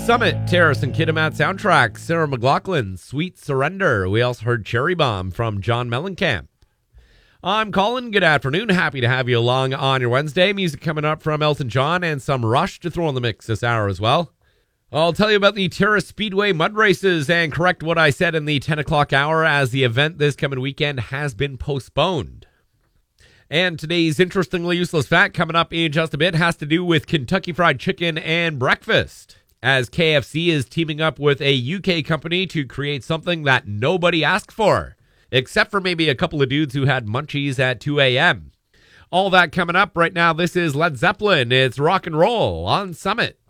Summit, Terrace and Kitimat soundtrack, Sarah McLachlan, Sweet Surrender. We also heard Cherry Bomb from John Mellencamp. I'm Colin. Good afternoon. Happy to have you along on your Wednesday. Music coming up from Elton John and some Rush to throw in the mix this hour as well. I'll tell you about the Terrace Speedway mud races and correct what I said in the 10 o'clock hour as the event this coming weekend has been postponed. And today's interestingly useless fact coming up in just a bit has to do with Kentucky Fried Chicken and breakfast, as KFC is teaming up with a UK company to create something that nobody asked for, except for maybe a couple of dudes who had munchies at 2 a.m. All that coming up right now. This is Led Zeppelin. It's rock and roll on Summit.